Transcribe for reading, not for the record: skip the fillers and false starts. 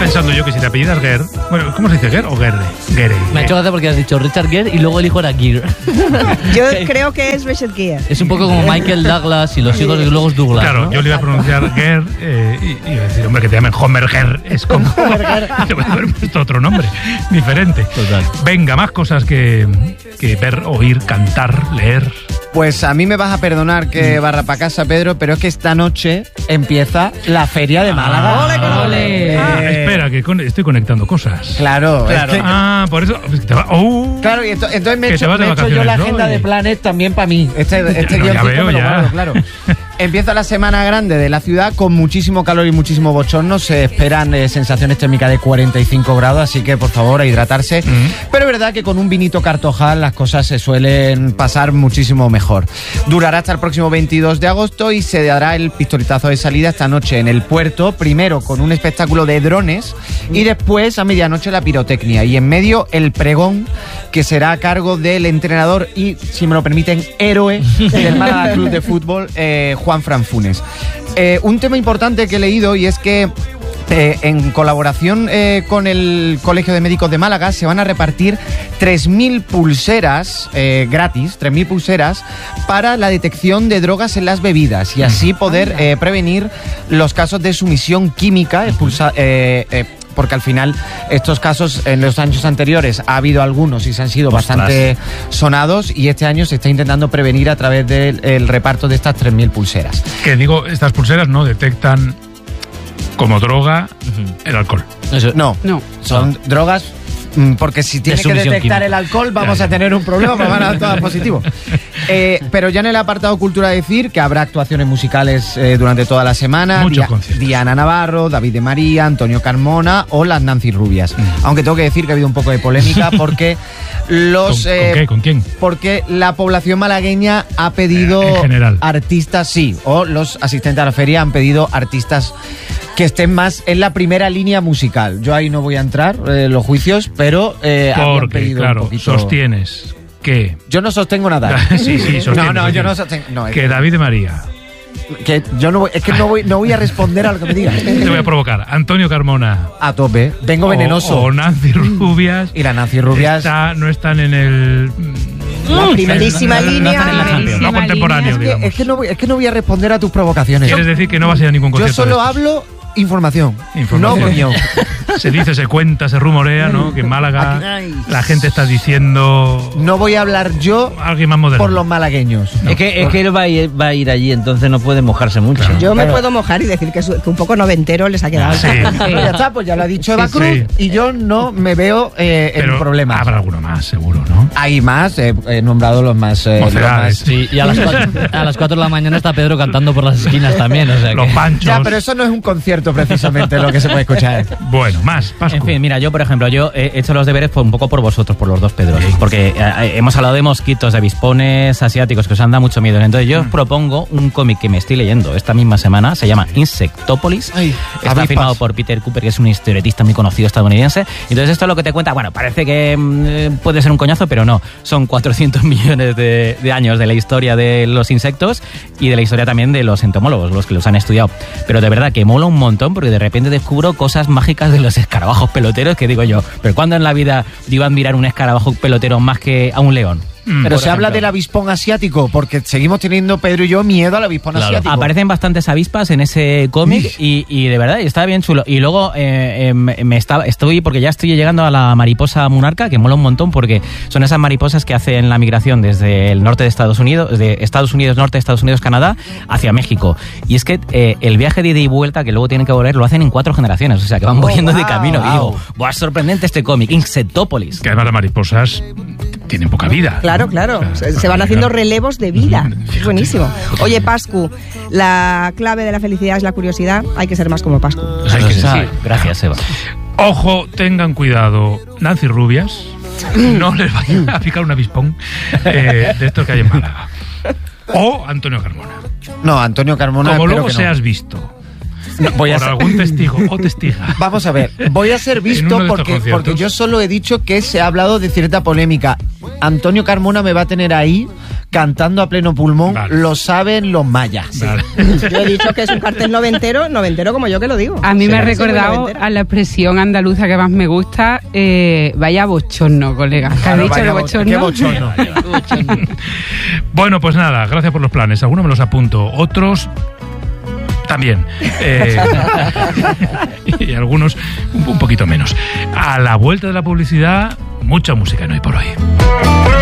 pensando yo que si te apellidas Gere... Bueno, ¿cómo se dice? ¿Gere o Gere? Gere. Me ha hecho gracia porque has dicho Richard Gere y luego el hijo era Gere. Yo creo que es Richard Gere. Es un poco como Michael Douglas y los hijos de luego es Douglas. Claro, ¿no? yo le iba a pronunciar Gere y iba a decir, hombre, que te llamen Homer Gere. Es como... Te voy a haber puesto otro nombre diferente. Total. Venga, más cosas que ver, oír, cantar, leer. Pues a mí me vas a perdonar que barra para casa, Pedro, pero es que esta noche empieza la Feria de Málaga. ¡Ole! Espera, que estoy conectando cosas. Claro, es que... Por eso... Claro, y entonces me he Que hecho te vas de yo la vacaciones, agenda ¿no? de Planet también para mí. Este ya guioncito veo, me lo ya. guardo, claro. Empieza la semana grande de la ciudad con muchísimo calor y muchísimo bochorno. Se esperan sensaciones térmicas de 45 grados, así que por favor a hidratarse. Pero es verdad que con un vinito Cartojal las cosas se suelen pasar muchísimo mejor. Durará hasta el próximo 22 de agosto y se dará el pistoletazo de salida esta noche en el puerto, primero con un espectáculo de drones y después a medianoche la pirotecnia y en medio el pregón, que será a cargo del entrenador y, si me lo permiten, héroe del Málaga Club de Fútbol, Juanfran Funes. Un tema importante que he leído y es que en colaboración con el Colegio de Médicos de Málaga se van a repartir 3.000 pulseras gratis, 3.000 pulseras para la detección de drogas en las bebidas y así poder prevenir los casos de sumisión química porque al final estos casos en los años anteriores ha habido algunos y se han sido bastante sonados y este año se está intentando prevenir a través del reparto de estas 3.000 pulseras. Que digo, estas pulseras no detectan como droga el alcohol. No, son drogas... Porque si tiene que detectar química el alcohol vamos a tener un problema, van a dar todas positivos. Pero ya en el apartado cultura decir que habrá actuaciones musicales durante toda la semana. Muchos conciertos. Diana Navarro, David de María, Antonio Carmona o las Nancy Rubias. Aunque tengo que decir que ha habido un poco de polémica porque los... ¿Con quién? Porque la población malagueña ha pedido en general artistas, sí, o los asistentes a la feria han pedido artistas que estén más en la primera línea musical. Yo ahí no voy a entrar los juicios, pero habían pedido claro, un poquito... sostienes que... Yo no sostengo nada. Sí, sostienes. No, yo no sostengo... No, que David de María... Que yo no voy, es que no voy a responder a lo que me digas. Te voy a provocar. Antonio Carmona. A tope. Vengo venenoso. O Nancy Rubias. Y la Nancy Rubias... no están en el... La primerísima línea. No contemporáneo, digamos. Es que no voy a responder a tus provocaciones. ¿Quieres decir que no vas a ir a ningún concierto? Yo solo hablo... Información. No opinión. Se dice, se cuenta, se rumorea, ¿no? Que en Málaga la gente está diciendo... No voy a hablar yo alguien más moderno. Por los malagueños. No. Es que él va a ir allí, entonces no puede mojarse mucho. Claro. Yo me puedo mojar y decir que un poco noventero les ha quedado. Sí. Ya está, pues ya lo ha dicho Eva Cruz y yo no me veo en problemas. Habrá alguno más, seguro, ¿no? Hay más, he nombrado los más... Sí, y a las 4 de la mañana está Pedro cantando por las esquinas también. O sea los panchos. Ya, pero eso no es un concierto precisamente lo que se puede escuchar. Bueno, más, Pascu. En fin, mira, yo por ejemplo, he hecho los deberes un poco por vosotros, por los dos Pedros, porque hemos hablado de mosquitos, de avispones asiáticos que os han dado mucho miedo. Entonces yo os propongo un cómic que me estoy leyendo esta misma semana, se llama Insectópolis. Está firmado por Peter Cooper, que es un historietista muy conocido estadounidense. Entonces esto es lo que te cuenta, bueno, parece que puede ser un coñazo, pero no. Son 400 millones de años de la historia de los insectos y de la historia también de los entomólogos, los que los han estudiado. Pero de verdad que mola un montón porque de repente descubro cosas mágicas de los escarabajos peloteros que digo yo, pero ¿cuándo en la vida iba a admirar un escarabajo pelotero más que a un león? Pero se habla del avispón asiático, porque seguimos teniendo, Pedro y yo, miedo al avispón asiático. Aparecen bastantes avispas en ese cómic y de verdad está bien chulo. Y luego porque ya estoy llegando a la mariposa monarca, que mola un montón, porque son esas mariposas que hacen la migración desde el norte de Estados Unidos, norte de Estados Unidos, Canadá, hacia México. Y es que el viaje de ida y vuelta, que luego tienen que volver, lo hacen en 4 generaciones, o sea que van volviendo de camino. Y digo, ¡buah, sorprendente este cómic! Insectópolis. Que además las mariposas tienen poca vida. Claro. Se van haciendo relevos de vida. Es buenísimo. Oye, Pascu, la clave de la felicidad es la curiosidad. Hay que ser más como Pascu. Gracias, Eva. Ojo, tengan cuidado. Nancy Rubias, no les vayan a picar un avispón de estos que hay en Málaga. O Antonio Carmona. No, Antonio Carmona. Como luego que no seas visto. Voy a por algún testigo o testiga. Vamos a ver, voy a ser visto porque yo solo he dicho que se ha hablado de cierta polémica. Antonio Carmona me va a tener ahí cantando a pleno pulmón, Vale. lo saben los mayas. Vale. Yo he dicho que es un cartel noventero como yo que lo digo. A mí me ha Sí, recordado noventera. a la expresión andaluza que más me gusta, vaya bochorno, colega. ¿Qué has Claro, dicho de vaya bochorno? qué bochorno. Bueno, pues nada, gracias por los planes. Algunos me los apunto, otros también. Y algunos un poquito menos. A la vuelta de la publicidad, mucha música en Hoy por Hoy.